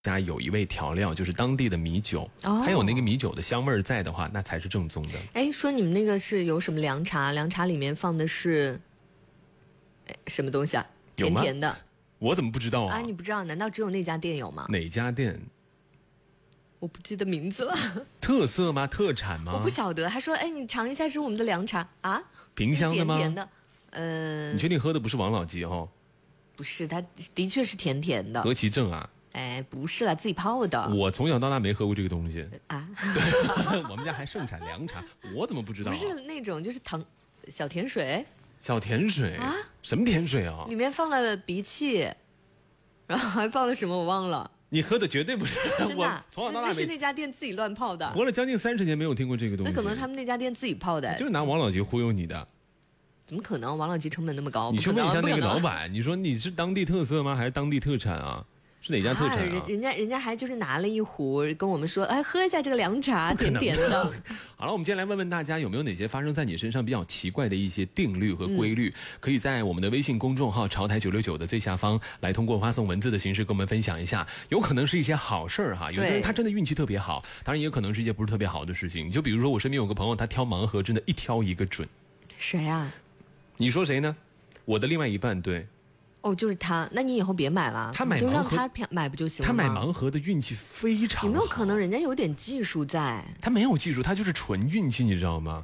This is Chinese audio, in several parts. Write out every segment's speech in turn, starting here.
家有一味调料，就是当地的米酒，还有那个米酒的香味在的话，那才是正宗的。 哎，说你们那个是有什么凉茶？凉茶里面放的是什么东西啊？甜甜的。 我怎么不知道啊？ 你不知道？难道只有那家店有吗？ 哪家店？ 我不记得名字了。 特色吗？特产吗？ 我不晓得。他说：“哎，你尝一下，是我们的凉茶啊， 萍香的吗？ 甜甜的。 你确定喝的不是王老吉哦？ 不是，它的确是甜甜的。 何其正啊！ 哎，不是啦，自己泡的。 我从小到大没喝过这个东西啊。 我们家还盛产凉茶，我怎么不知道？ 不是那种，就是小甜水。 小甜水啊？什么甜水啊？ 里面放了荸荠，然后还放了什么我忘了。 你喝的绝对不是。我从小到大那是那家店自己乱泡的。 活了将近30年没有听过这个东西。 那可能他们那家店自己泡的。 就是拿王老吉忽悠你的。 怎么可能？王老吉成本那么高？ 你去问一下那个老板，你说你是当地特色吗？还是当地特产啊？是哪家特产啊？ 人家还就是拿了一壶跟我们说，哎，喝一下这个凉茶，甜甜的。 好了，我们今天来问问大家，有没有哪些发生在你身上比较奇怪的一些定律和规律？可以在我们的微信公众号潮台969的最下方来通过发送文字的形式跟我们分享一下。有可能是一些好事儿哈，有的人他真的运气特别好，当然也可能是一些不是特别好的事情。就比如说我身边有个朋友，他挑盲盒真的一挑一个准。 谁啊？ 你说谁呢？我的另外一半。对。 哦，就是他。那你以后别买了， 他买盲盒， 就让他买不就行了吗？ 他买盲盒的运气非常好。 有没有可能人家有点技术在？ 他没有技术，他就是纯运气，你知道吗？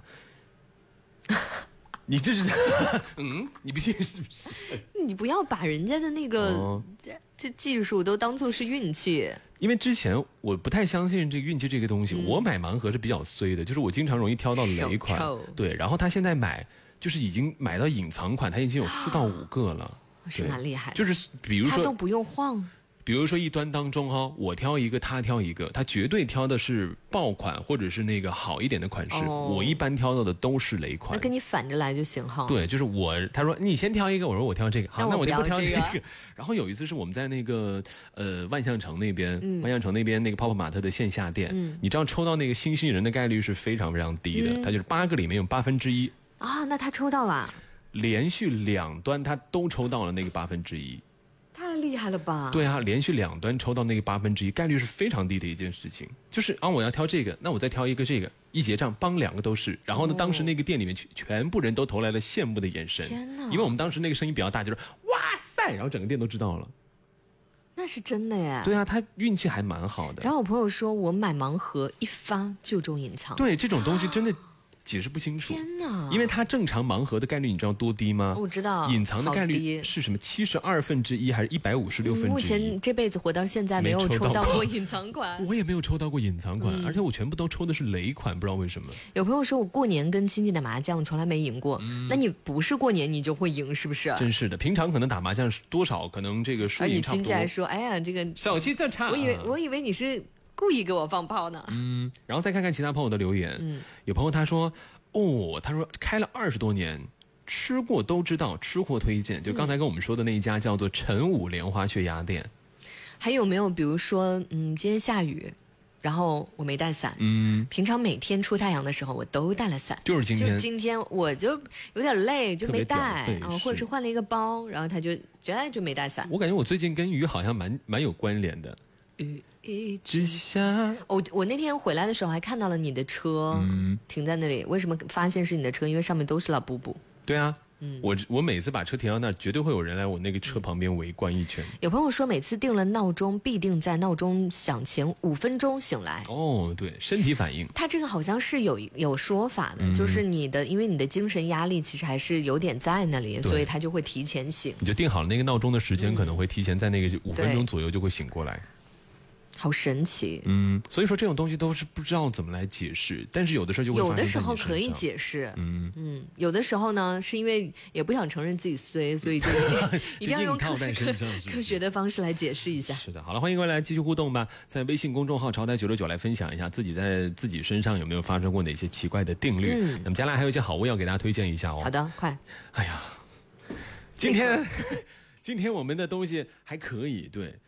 你这是你不信是不是？ 你不要把人家的那个这技术都当作是运气。 因为之前我不太相信这个运气这个东西，我买盲盒是比较衰的，就是我经常容易挑到雷款。对，然后他现在买就是已经买到隐藏款，他已经有4到5个了。 是蛮厉害的， 就是比如说他都不用晃。 比如说一端当中我挑一个，他挑一个，他绝对挑的是爆款或者是那个好一点的款式。我一般挑到的都是雷款。 那跟你反着来就行哈。 对，就是他说你先挑一个，我说我挑这个，好，那我就不挑这个。然后有一次是我们在那个万象城那边，万象城那边那个泡泡玛特的线下店，你知道抽到那个星星人的概率是非常非常低的，他就是8个里面有1/8 啊。那他抽到了。 连续2端他都抽到了那个1/8， 太厉害了吧？ 对啊，连续2端抽到那个1/8，概率是非常低的一件事情。就是我要挑这个，那我再挑一个这个，一结账帮2个都是。然后呢，当时那个店里面全部人都投来了羡慕的眼神。 天哪！ 因为我们当时那个声音比较大，就是哇塞，然后整个店都知道了。 那是真的耶。 对啊，他运气还蛮好的。 然后我朋友说我买盲盒一发就中隐藏。 对，这种东西真的解释不清楚。 天哪！ 因为它正常盲盒的概率你知道多低吗？ 我知道。 隐藏的概率是什么？72%还是156%？ 目前这辈子活到现在没有抽到过隐藏款。 我也没有抽到过隐藏款，而且我全部都抽的是雷款，不知道为什么。 有朋友说我过年跟亲戚打麻将从来没赢过，那你不是过年你就会赢是不是？ 真是的，平常可能打麻将多少可能这个输赢差不多。 你亲戚还说，哎呀，这个手气这差。 我以为你是故意给我放炮呢。 然后再看看其他朋友的留言。有朋友他说开了20多年，吃过都知道，吃货推荐，就刚才跟我们说的那一家叫做陈武莲花血鸭店。 还有没有比如说今天下雨，然后我没带伞。平常每天出太阳的时候我都带了伞， 就是今天我就有点累就没带或者是换了一个包，然后他就没带伞。 我感觉我最近跟雨好像蛮有关联的。 雨一直下。 我那天回来的时候还看到了你的车停在那里。为什么发现是你的车？因为上面都是老布布。 对啊。我每次把车停到那儿，绝对会有人来我那个车旁边围观一圈。 有朋友说每次定了闹钟必定在闹钟响前5分钟醒来。 对，身体反应。 他这个好像是有说法的，就是因为你的精神压力其实还是有点在那里，所以他就会提前醒。 你就定好了那个闹钟的时间，可能会提前在那个5分钟左右就会醒过来。 好神奇。 所以说这种东西都是不知道怎么来解释，但是有的时候就会发生在你身上。 有的时候可以解释。有的时候呢是因为也不想承认自己衰，所以就一定要用科学的方式来解释一下。 是的。好了，欢迎各位来继续互动吧，在微信公众号潮台969来分享一下自己在自己身上有没有发生过哪些奇怪的定律。那么接下来还有一些好物要给大家推荐一下哦。 好的，快。 哎呀，今天我们的东西还可以，对，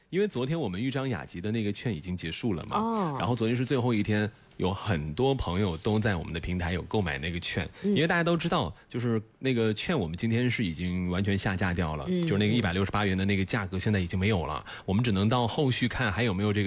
因为昨天我们豫章雅集的那个券已经结束了嘛，然后昨天是最后一天。有很多朋友都在我们的平台有购买那个券，因为大家都知道，就是那个券我们今天是已经完全下架掉了，就是那个168元的那个价格现在已经没有了，我们只能到后续看还有没有这个